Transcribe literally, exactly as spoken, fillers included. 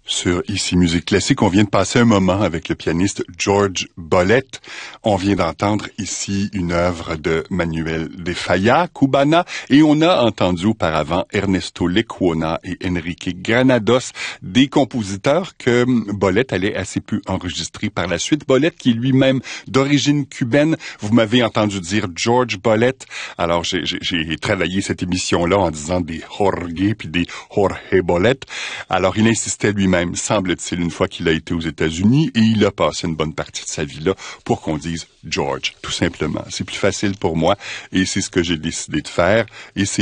Sur Ici Musique Classique, on vient de passer un moment avec le pianiste George Bolette. On vient d'entendre ici une œuvre de Manuel de Falla, Cubana, et on a entendu auparavant Ernesto Lecuona et Enrique Granados, des compositeurs que Bolette allait assez peu enregistrer par la suite. Bolette qui est lui-même d'origine cubaine. Vous m'avez entendu dire George Bolette. Alors, j'ai, j'ai, j'ai travaillé cette émission-là en disant des Jorge puis des Jorge Bolette. Alors, il insistait lui-même, semble-t-il, une fois qu'il a été aux États-Unis, et il a passé une bonne partie de sa vie là pour qu'on dise George, tout simplement. C'est plus facile pour moi, et c'est ce que j'ai décidé de faire, et c'est